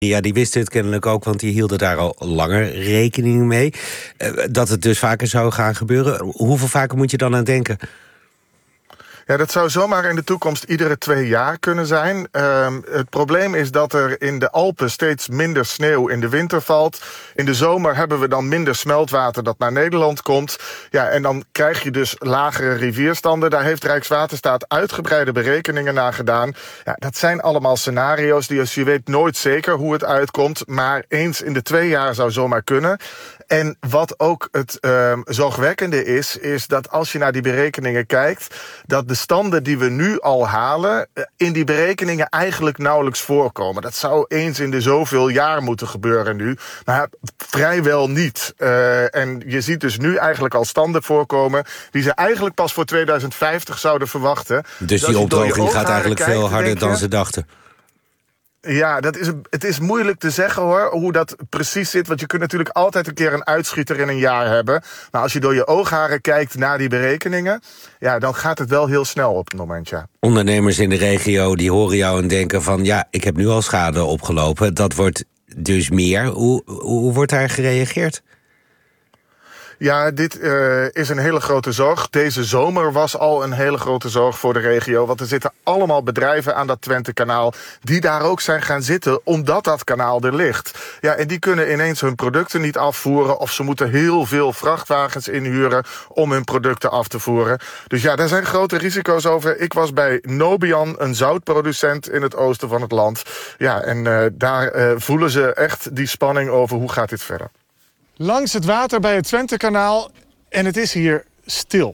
Ja, die wisten het kennelijk ook, want die hielden daar al langer rekening mee. Dat het dus vaker zou gaan gebeuren. Hoeveel vaker moet je dan aan denken? Ja, dat zou zomaar in de toekomst iedere 2 jaar kunnen zijn. Het probleem is dat er in de Alpen steeds minder sneeuw in de winter valt. In de zomer hebben we dan minder smeltwater dat naar Nederland komt. Ja, en dan krijg je dus lagere rivierstanden. Daar heeft Rijkswaterstaat uitgebreide berekeningen naar gedaan. Ja, dat zijn allemaal scenario's, dus je weet nooit zeker hoe het uitkomt. Maar eens in de 2 jaar zou zomaar kunnen. En wat ook het zorgwekkende is dat als je naar die berekeningen kijkt, dat de standen die we nu al halen in die berekeningen eigenlijk nauwelijks voorkomen. Dat zou eens in de zoveel jaar moeten gebeuren nu, maar vrijwel niet. En je ziet dus nu eigenlijk al standen voorkomen die ze eigenlijk pas voor 2050 zouden verwachten. Dus die opdroging gaat eigenlijk veel harder dan ze dachten. Ja, het is moeilijk te zeggen hoor, hoe dat precies zit. Want je kunt natuurlijk altijd een keer een uitschieter in een jaar hebben. Maar als je door je oogharen kijkt naar die berekeningen, ja, dan gaat het wel heel snel op het moment, ja. Ondernemers in de regio die horen jou en denken van, ja, ik heb nu al schade opgelopen. Dat wordt dus meer. Hoe wordt daar gereageerd? Ja, dit is een hele grote zorg. Deze zomer was al een hele grote zorg voor de regio. Want er zitten allemaal bedrijven aan dat Twentekanaal die daar ook zijn gaan zitten omdat dat kanaal er ligt. Ja, en die kunnen ineens hun producten niet afvoeren of ze moeten heel veel vrachtwagens inhuren om hun producten af te voeren. Dus ja, daar zijn grote risico's over. Ik was bij Nobian, een zoutproducent in het oosten van het land. Ja, en daar voelen ze echt die spanning over hoe gaat dit verder. Langs het water bij het Twentekanaal en het is hier stil.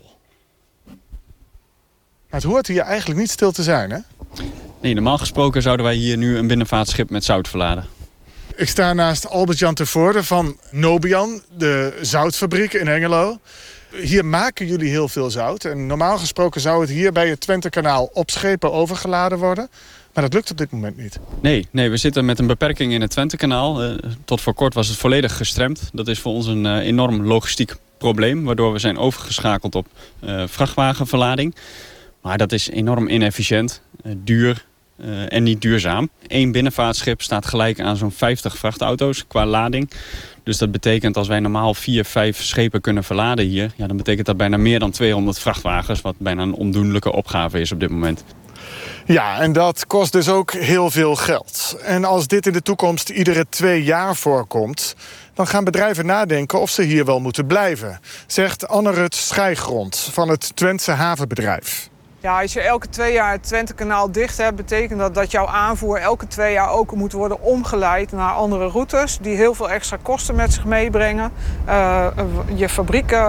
Het hoort hier eigenlijk niet stil te zijn, hè? Nee, normaal gesproken zouden wij hier nu een binnenvaartschip met zout verladen. Ik sta naast Albert-Jan Tervoorde van Nobian, de zoutfabriek in Hengelo. Hier maken jullie heel veel zout. En normaal gesproken zou het hier bij het Twentekanaal op schepen overgeladen worden. Maar dat lukt op dit moment niet. Nee, we zitten met een beperking in het Twentekanaal. Tot voor kort was het volledig gestremd. Dat is voor ons een enorm logistiek probleem, waardoor we zijn overgeschakeld op vrachtwagenverlading. Maar dat is enorm inefficiënt, duur en niet duurzaam. 1 binnenvaartschip staat gelijk aan zo'n 50 vrachtauto's qua lading. Dus dat betekent als wij normaal 4, 5 schepen kunnen verladen hier, ja, dan betekent dat bijna meer dan 200 vrachtwagens, wat bijna een ondoenlijke opgave is op dit moment. Ja, en dat kost dus ook heel veel geld. En als dit in de toekomst iedere 2 jaar voorkomt, dan gaan bedrijven nadenken of ze hier wel moeten blijven, zegt Anne-Rut Schijgrond van het Twentse havenbedrijf. Ja, als je elke 2 jaar het Twentekanaal dicht hebt, betekent dat jouw aanvoer elke 2 jaar ook moet worden omgeleid naar andere routes die heel veel extra kosten met zich meebrengen. Je fabrieken,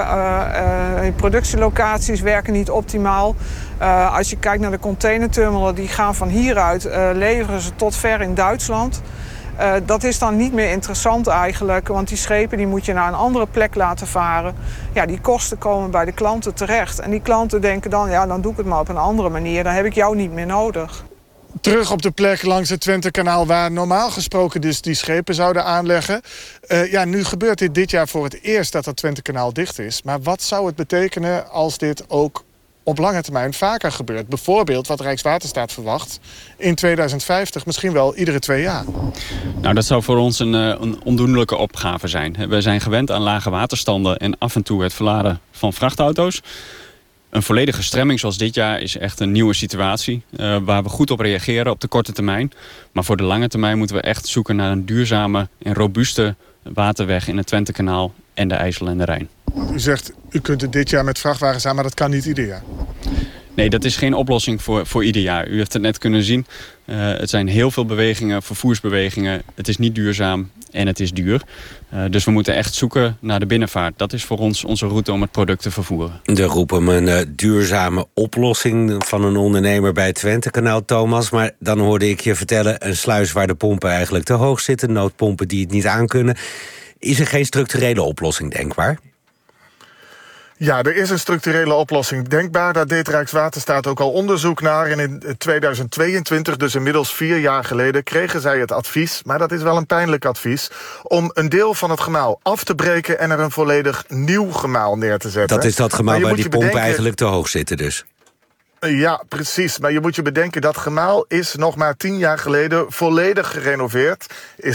je productielocaties werken niet optimaal. Als je kijkt naar de containerterminalen, die gaan van hieruit, leveren ze tot ver in Duitsland. Dat is dan niet meer interessant eigenlijk, want die schepen die moet je naar een andere plek laten varen. Ja, die kosten komen bij de klanten terecht. En die klanten denken dan, ja, dan doe ik het maar op een andere manier. Dan heb ik jou niet meer nodig. Terug op de plek langs het Twentekanaal waar normaal gesproken dus die schepen zouden aanleggen. Ja, nu gebeurt dit jaar voor het eerst dat het Twentekanaal dicht is. Maar wat zou het betekenen als dit ook op lange termijn vaker gebeurt? Bijvoorbeeld wat Rijkswaterstaat verwacht in 2050 misschien wel iedere 2 jaar. Nou, dat zou voor ons een ondoenlijke opgave zijn. We zijn gewend aan lage waterstanden en af en toe het verladen van vrachtauto's. Een volledige stremming zoals dit jaar is echt een nieuwe situatie, waar we goed op reageren op de korte termijn. Maar voor de lange termijn moeten we echt zoeken naar een duurzame en robuuste waterweg in het Twentekanaal en de IJssel en de Rijn. U zegt, u kunt het dit jaar met vrachtwagens aan, maar dat kan niet ieder jaar. Nee, dat is geen oplossing voor ieder jaar. U heeft het net kunnen zien. Het zijn heel veel bewegingen, vervoersbewegingen. Het is niet duurzaam en het is duur. Dus we moeten echt zoeken naar de binnenvaart. Dat is voor ons onze route om het product te vervoeren. De roep om een duurzame oplossing van een ondernemer bij het Twentekanaal, Thomas. Maar dan hoorde ik je vertellen, een sluis waar de pompen eigenlijk te hoog zitten, noodpompen die het niet aankunnen. Is er geen structurele oplossing denkbaar? Ja, er is een structurele oplossing denkbaar. Daar deed Rijkswaterstaat ook al onderzoek naar. En in 2022, dus inmiddels 4 jaar geleden, kregen zij het advies, maar dat is wel een pijnlijk advies, om een deel van het gemaal af te breken en er een volledig nieuw gemaal neer te zetten. Dat is dat gemaal waar die pompen eigenlijk te hoog zitten dus. Ja, precies. Maar je moet je bedenken, dat gemaal is nog maar 10 jaar geleden volledig gerenoveerd. Is